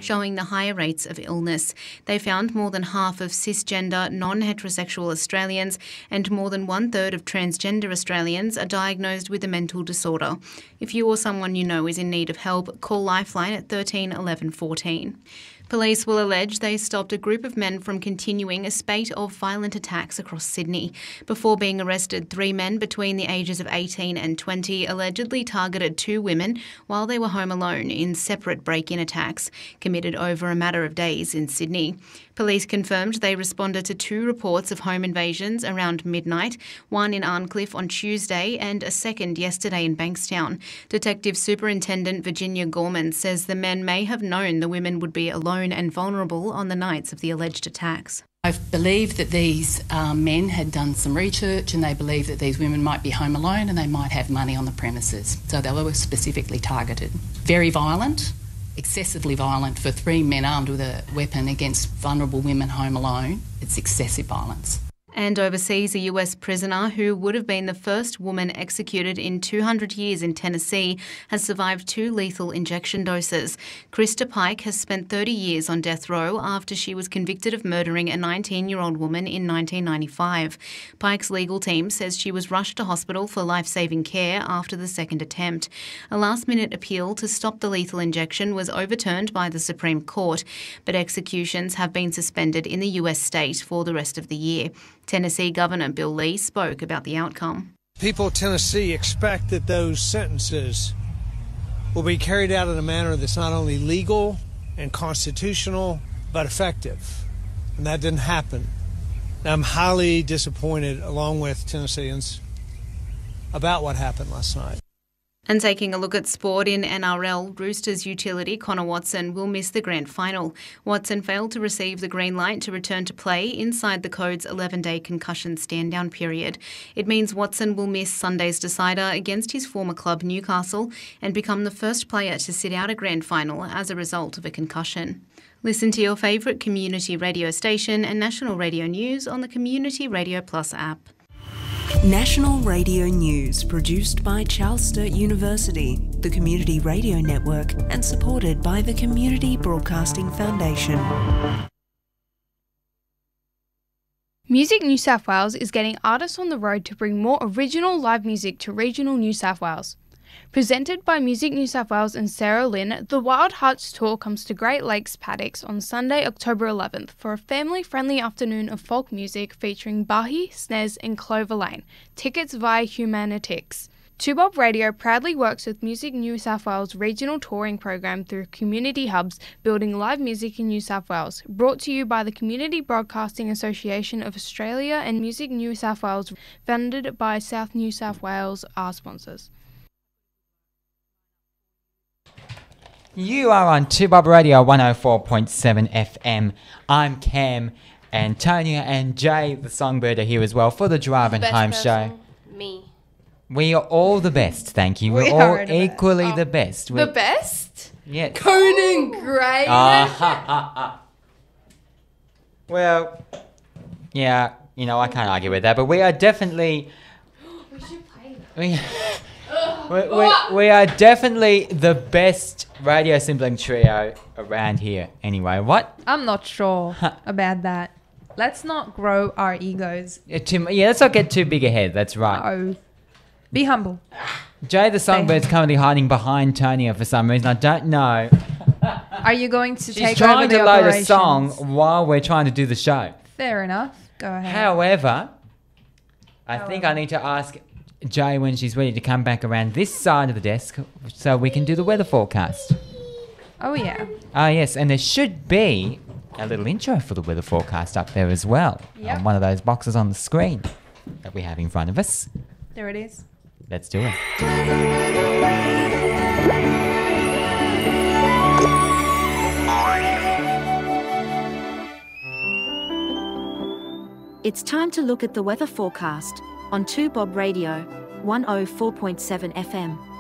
showing the higher rates of illness. They found more than half of cisgender, non-heterosexual Australians and more than one-third of transgender Australians are diagnosed with a mental disorder. If you or someone you know is in need of help, call Lifeline at 13 11 14. Police will allege they stopped a group of men from continuing a spate of violent attacks across Sydney. Before being arrested, 3 men between the ages of 18 and 20 allegedly targeted 2 women while they were home alone in separate break-in attacks, committed over a matter of days in Sydney. Police confirmed they responded to 2 reports of home invasions around midnight, one in Arncliffe on Tuesday and a second yesterday in Bankstown. Detective Superintendent Virginia Gorman says the men may have known the women would be alone and vulnerable on the nights of the alleged attacks. I believe that these men had done some research and they believed that these women might be home alone and they might have money on the premises. So they were specifically targeted. Very violent, excessively violent for 3 men armed with a weapon against vulnerable women home alone. It's excessive violence. And overseas, a US prisoner who would have been the first woman executed in 200 years in Tennessee has survived 2 lethal injection doses. Krista Pike has spent 30 years on death row after she was convicted of murdering a 19-year-old woman in 1995. Pike's legal team says she was rushed to hospital for life-saving care after the second attempt. A last-minute appeal to stop the lethal injection was overturned by the Supreme Court, but executions have been suspended in the US state for the rest of the year. Tennessee Governor Bill Lee spoke about the outcome. People of Tennessee expect that those sentences will be carried out in a manner that's not only legal and constitutional, but effective. And that didn't happen. And I'm highly disappointed, along with Tennesseans, about what happened last night. And taking a look at sport in NRL, Roosters utility Connor Watson will miss the grand final. Watson failed to receive the green light to return to play inside the Code's 11-day concussion stand-down period. It means Watson will miss Sunday's decider against his former club Newcastle and become the first player to sit out a grand final as a result of a concussion. Listen to your favourite community radio station and national radio news on the Community Radio Plus app. National Radio News, produced by Charles Sturt University, the Community Radio Network, and supported by the Community Broadcasting Foundation. Music New South Wales is getting artists on the road to bring more original live music to regional New South Wales. Presented by Music New South Wales and Sarah Lynn, the Wild Hearts Tour comes to Great Lakes Paddocks on Sunday, October 11th for a family-friendly afternoon of folk music featuring Bahi, Snez and Clover Lane. Tickets via Humanitix. 2Bob Radio proudly works with Music New South Wales regional touring program through community hubs, building live music in New South Wales. Brought to you by the Community Broadcasting Association of Australia and Music New South Wales, funded by South New South Wales, our sponsors. You are on 2Bob Radio 104.7 FM. I'm Cam, and Tonya and Jay, the songbird, are here as well for the Drive and Home show. Me. We are all the best, thank you. We're all equally the best. The best? Yeah. Conan Gray. Well, yeah, you know, I can't argue with that, but we are definitely... We should play that. We are definitely the best radio sibling trio around here. Anyway, what? I'm not sure about that. Let's not grow our egos. Let's not get too big ahead. That's right. Oh, be humble. Jay the Songbird's currently hiding behind Tonya for some reason. I don't know. Are you going to take over the She's trying to load operations? a song while we're trying to do the show. Fair enough. Go ahead. However, I think I need to ask Jay when she's ready to come back around this side of the desk so we can do the weather forecast. Oh, yeah. Oh, yes, and there should be a little intro for the weather forecast up there as well. Yep. On one of those boxes on the screen that we have in front of us. There it is. Let's do it. It's time to look at the weather forecast on 2Bob Radio 104.7 FM.